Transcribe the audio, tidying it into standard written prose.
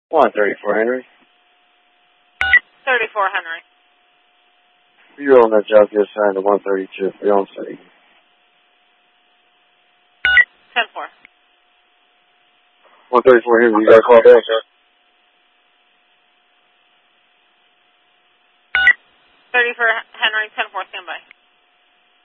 134 Henry. 34 Henry. You're on that job, get assigned to 132. You're on site. 10-4. 134 Henry, you got a call back? 34 Henry, 10-4, standby.